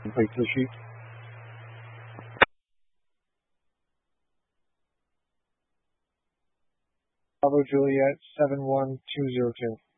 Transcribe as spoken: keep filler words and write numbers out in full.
Complete to the sheet. Bravo Juliet seven one two zero two.